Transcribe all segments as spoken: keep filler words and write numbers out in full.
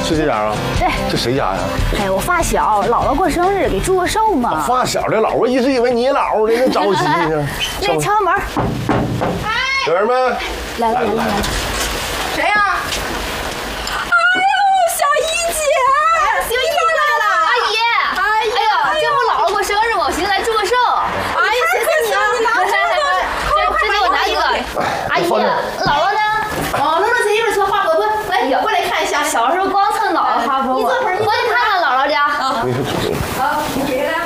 是这家啊？ 对， 这谁家呀？ 哎，我发小姥姥过生日，给祝个寿嘛。 发小的姥，我一直以为你姥呢，那着急呢。 那敲门。 哎，有人没？ 来来来来， 谁呀？哎呦，小姨姐， 小姨过来了。阿姨， 哎呀， 哎呦，这不姥姥过生日吗？我寻思来祝个寿。 哎呀，谢谢你啊，你拿这个， 这这给我拿一个。阿姨，姥姥呢？ 哦，姥姥在一边做花饽饽，来，过来看一下。 小时候光蹭姥姥花饽饽。 你坐会儿， 过去看看姥姥家。 你说主好，你谁来？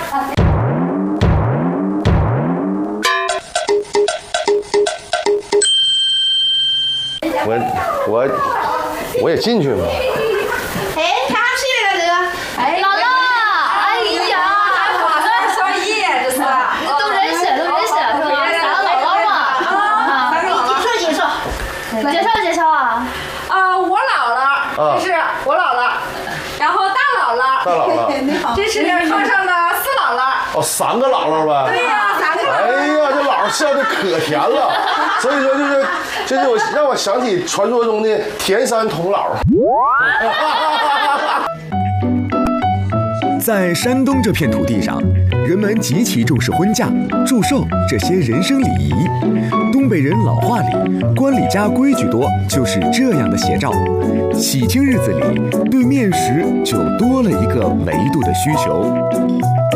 我我我也进去嘛。 哎，看看谁来了这个？哎， 姥姥，哎呀， 小姨，这是都认识，都认识，是吧？三个姥姥嘛。 啊，你介绍介绍。 介绍介绍啊。 啊，我姥姥，这是我姥姥，然后大姥姥， 大姥姥， 你好，这是号称的四姥姥。 哦，三个姥姥呗。 对呀，三个姥姥。 哎呀，这姥笑的可甜了，所以说就是这就让我想起传说中的田山童姥。 在山东这片土地上，人们极其重视婚嫁、祝寿这些人生礼仪。东北人老话里“关里家规矩多”就是这样的写照。喜庆日子里，对面食就多了一个维度的需求。